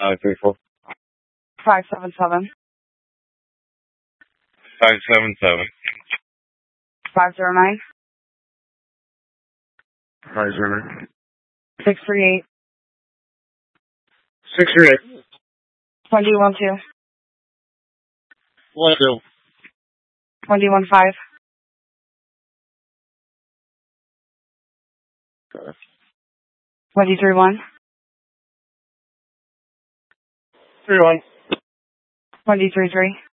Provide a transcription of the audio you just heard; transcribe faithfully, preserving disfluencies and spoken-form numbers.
Five three four. Five seven seven. Five seven seven. Five zero nine. Five zero nine. Six three eight. Six three eight. Twenty one two. One two. Twenty one five. Twenty three one. Three one. Twenty three three.